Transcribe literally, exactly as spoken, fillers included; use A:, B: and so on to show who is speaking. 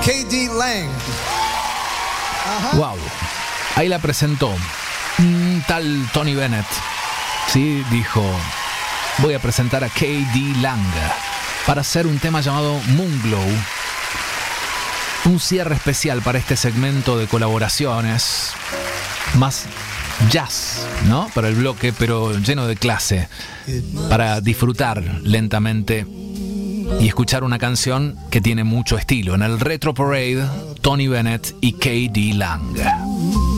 A: K D Lang. Ajá.
B: Wow. Ahí la presentó un tal Tony Bennett. Sí, dijo, voy a presentar a K D Lang para hacer un tema llamado Moonglow. Un cierre especial para este segmento de colaboraciones. Más jazz, ¿no? Para el bloque, pero lleno de clase. Para disfrutar lentamente y escuchar una canción que tiene mucho estilo. En el Retro Parade, Tony Bennett y K D Lang.